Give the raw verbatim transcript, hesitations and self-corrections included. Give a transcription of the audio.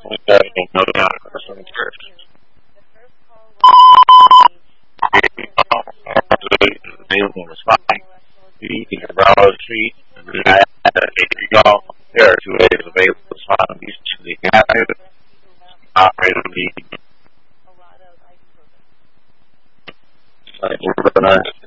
We got no down customer first. Available is fine. You can browse the street. If you go, there are two ways available. It's fine. These two, the active operator lead. Like, we're nice.